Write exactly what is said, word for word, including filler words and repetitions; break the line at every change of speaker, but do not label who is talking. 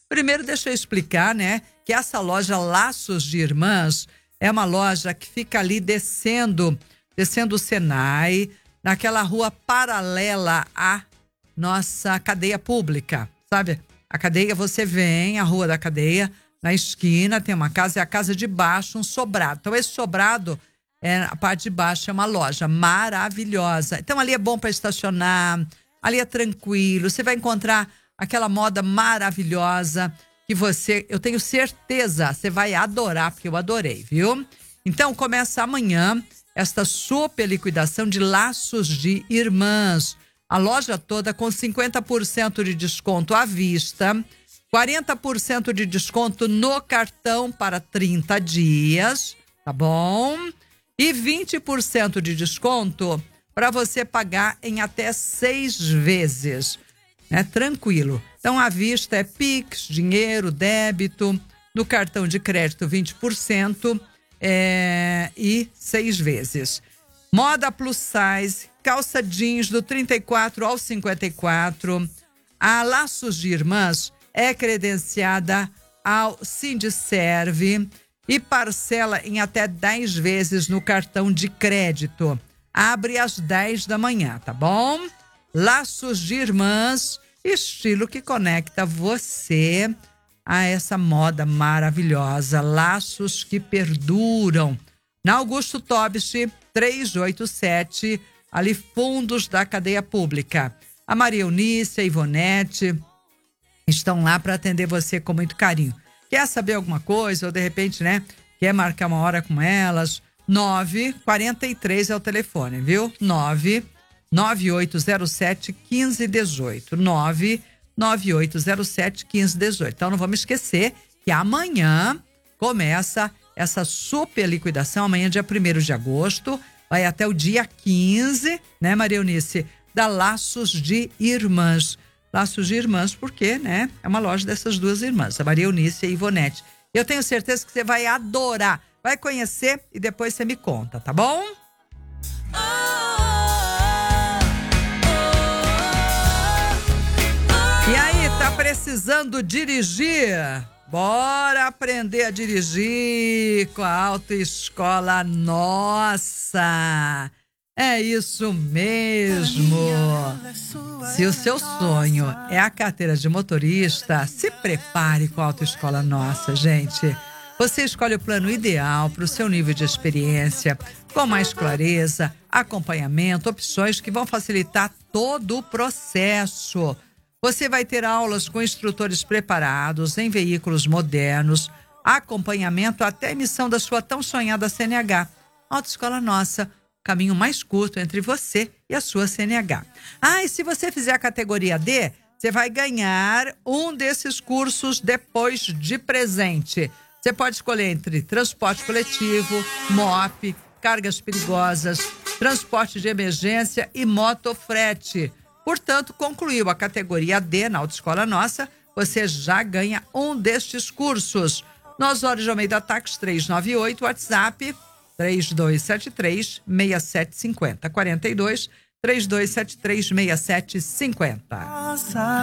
Primeiro, deixa eu explicar, né, que essa loja Laços de Irmãs é uma loja que fica ali descendo, descendo o Senai, naquela rua paralela à nossa cadeia pública, sabe? A cadeia, você vem, a rua da cadeia, na esquina tem uma casa, é a casa de baixo, um sobrado. Então, esse sobrado, é, a parte de baixo é uma loja maravilhosa. Então, ali é bom para estacionar, ali é tranquilo, você vai encontrar aquela moda maravilhosa que você, eu tenho certeza, você vai adorar, porque eu adorei, viu? Então, começa amanhã esta super liquidação de Laços de Irmãs. A loja toda com cinquenta por cento de desconto à vista, quarenta por cento de desconto no cartão para trinta dias, tá bom? E vinte por cento de desconto para você pagar em até seis vezes. É tranquilo. Então, à vista é Pix, dinheiro, débito, no cartão de crédito vinte por cento é, e seis vezes. Moda plus size, calça jeans do trinta e quatro ao cinquenta e quatro. A Laços de Irmãs é credenciada ao Sindiserve e parcela em até dez vezes no cartão de crédito. Abre às dez da manhã, tá bom? Laços de Irmãs, estilo que conecta você a essa moda maravilhosa. Laços que perduram. Na Augusto Tobit, trezentos e oitenta e sete, ali fundos da cadeia pública. A Maria Eunice, a Ivonete estão lá para atender você com muito carinho. Quer saber alguma coisa ou de repente, né, quer marcar uma hora com elas? nove quarenta e três é o telefone, viu? nove nove oito zero sete um cinco um oito. nove nove oito zero sete um cinco um oito. Então não vamos esquecer que amanhã começa essa super liquidação, amanhã dia primeiro de agosto, vai até o dia quinze, né, Maria Eunice? Da Laços de Irmãs. Laços de Irmãs, porque, né, é uma loja dessas duas irmãs, a Maria Eunice e a Ivonete. Eu tenho certeza que você vai adorar, vai conhecer e depois você me conta, tá bom? E aí, tá precisando dirigir? Bora aprender a dirigir com a Autoescola Nossa. É isso mesmo. Se o seu sonho é a carteira de motorista, se prepare com a Autoescola Nossa, gente. Você escolhe o plano ideal para o seu nível de experiência, com mais clareza, acompanhamento, opções que vão facilitar todo o processo. Você vai ter aulas com instrutores preparados em veículos modernos, acompanhamento até a emissão da sua tão sonhada C N H. Autoescola Nossa, caminho mais curto entre você e a sua C N H. Ah, e se você fizer a categoria D, você vai ganhar um desses cursos depois de presente. Você pode escolher entre transporte coletivo, M O P, cargas perigosas, transporte de emergência e motofrete. Portanto, concluiu a categoria D na Autoescola Nossa, você já ganha um destes cursos. No Osório de Almeida Táxi trezentos e noventa e oito, WhatsApp três dois sete três, seis sete cinco zero, quarenta e dois, três dois sete três, seis sete cinco zero.